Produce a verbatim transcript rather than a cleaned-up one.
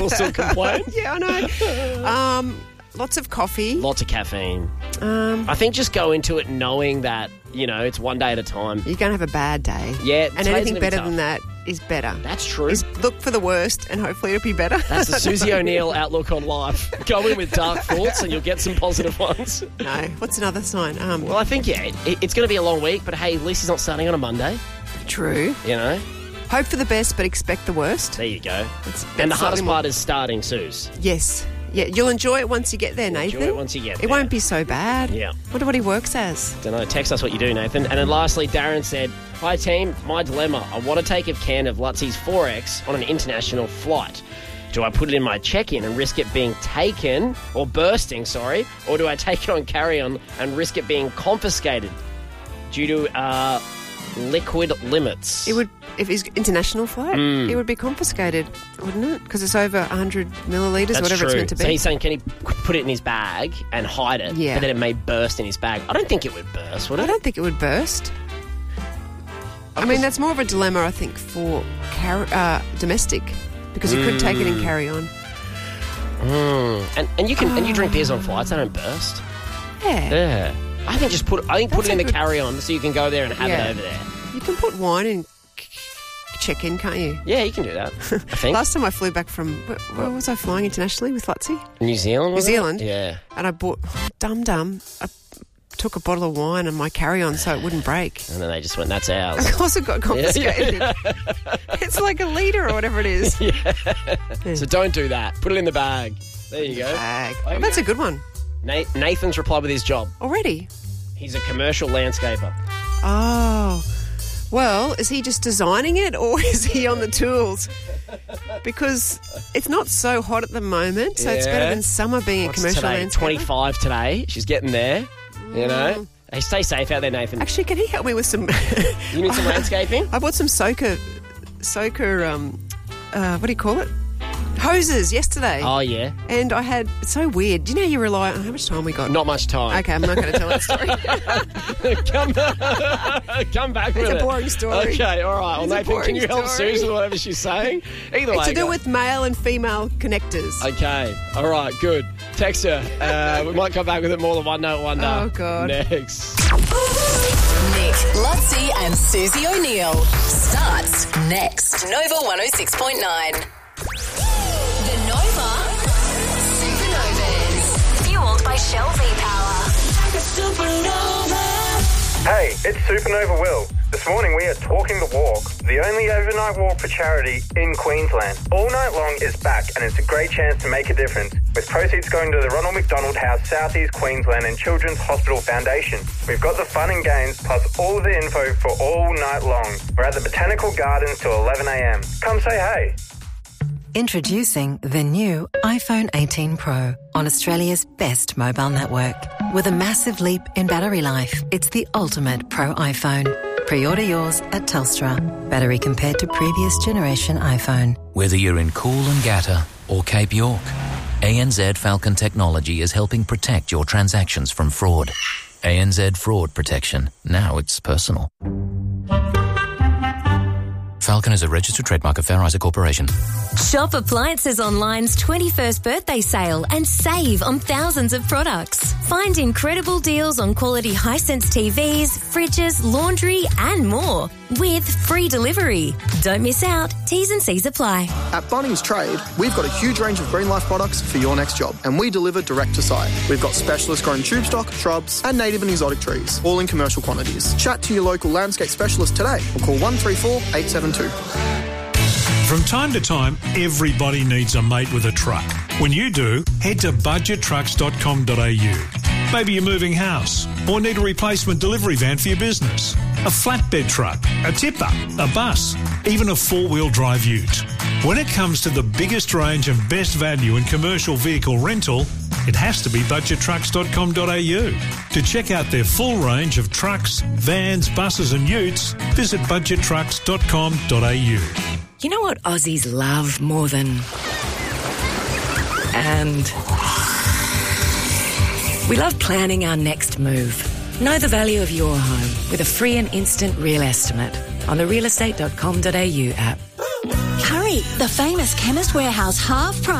will still complain. Yeah, I know. Um, lots of coffee. Lots of caffeine. Um, I think just go into it knowing that, you know, it's one day at a time. You're going to have a bad day. Yeah, and anything better than that is better. That's true. Is look for the worst and hopefully it'll be better. That's the Susie O'Neill outlook on life. Go in with dark thoughts and you'll get some positive ones. No. What's another sign? Um, well, I think, yeah, it, it's going to be a long week, but hey, at least he's not starting on a Monday. True. You know? Hope for the best, but expect the worst. There you go. That's, that's and the hardest more... part is starting, Suze. Yes. Yeah, you'll enjoy it once you get there, You'll Nathan. Enjoy it once you get there. It won't be so bad. Yeah. Wonder what he works as. Don't know. Text us what you do, Nathan. And then lastly, Darren said, "Hi team, my dilemma. I want to take a can of Lutzi's four X on an international flight. Do I put it in my check-in and risk it being taken, or bursting, sorry, or do I take it on carry-on and risk it being confiscated due to uh, liquid limits?" It would, if it's international flight, Mm. it would be confiscated, wouldn't it? Because it's over one hundred millilitres, That's whatever true. it's meant to be. So he's saying, can he put it in his bag and hide it, Yeah. but then it may burst in his bag? I don't think it would burst, would it? I don't think it would burst. I mean, that's more of a dilemma, I think, for car- uh, domestic, because you could take it and carry on. Mm. And and you can and you drink beers on flights; they don't burst. Yeah. Yeah, I think just put I think put That's it in a the good- carry-on so you can go there and have Yeah. it over there. You can put wine in check-in, can't you? Yeah, you can do that. I think Last time I flew back from, where, where was I flying internationally with Lutzi? New Zealand. New Was it? Zealand. Yeah. And I bought, dum dum, I took a bottle of wine on my carry-on so it wouldn't break. And then they just went, "That's ours." Of course it got confiscated. Yeah. It's like a litre or whatever it is. Yeah. So don't do that. Put it in the bag. There you go. Bag. Okay. Oh, that's a good one. Na- Nathan's replied with his job. Already? He's a commercial landscaper. Oh. Well, is he just designing it or is he on the tools? Because it's not so hot at the moment, so it's better Yeah. than summer being What's a commercial today? landscaper. twenty-five today. She's getting there. You know. Hey, stay safe out there, Nathan. Actually, can he help me with some... You need some landscaping? I bought some soaker, soaker, um, uh, what do you call it? Hoses yesterday. Oh, yeah. And I had, it's so weird. Do you know you rely on, how much time we got? Not much time. Okay, I'm not going to tell that story. come, come back with It's a it. boring story. Okay, all right. Well, It's a Nathan, can boring you help story. Suze with whatever she's saying? Either way. It's to do go. with male and female connectors. Okay, all right, good. Text her. Uh, we might come back with it more than one note wonder. Oh, God. Next. Nick, Lutzi and Susie O'Neill starts next. Nova one oh six point nine. The Nova Supernovas. Fueled by Shell V-Power. Supernova. Hey, it's Supernova Will. This morning we are talking the walk, the only overnight walk for charity in Queensland. All Night Long is back and it's a great chance to make a difference, with proceeds going to the Ronald McDonald House, South East Queensland and Children's Hospital Foundation. We've got the fun and games plus all the info for All Night Long. We're at the Botanical Gardens till eleven a.m. Come say hey. Introducing the new iPhone eighteen Pro on Australia's best mobile network. With a massive leap in battery life, it's the ultimate Pro iPhone. Pre-order yours at Telstra. Battery compared to previous generation iPhone. Whether you're in Coolangatta or Cape York, A N Z Falcon Technology is helping protect your transactions from fraud. A N Z Fraud Protection. Now it's personal. Falcon is a registered trademark of Fair Isaac Corporation. Shop Appliances Online's twenty-first birthday sale and save on thousands of products. Find incredible deals on quality Hisense T Vs, fridges, laundry and more with free delivery. Don't miss out. T's and C's apply. At Bunnings Trade, we've got a huge range of Green Life products for your next job, and we deliver direct to site. We've got specialist grown tube stock, shrubs and native and exotic trees, all in commercial quantities. Chat to your local landscape specialist today or call one three four, eight seven two. From time to time, everybody needs a mate with a truck. When you do, head to budget trucks dot com dot a u. Maybe you're moving house or need a replacement delivery van for your business, a flatbed truck, a tipper, a bus, even a four-wheel drive ute. When it comes to the biggest range and best value in commercial vehicle rental, it has to be budget trucks dot com dot a u. To check out their full range of trucks, vans, buses and utes, visit budget trucks dot com dot a u. You know what Aussies love more than... And... we love planning our next move. Know the value of your home with a free and instant real estimate on the real estate dot com dot a u app. Hurry, the famous Chemist Warehouse half price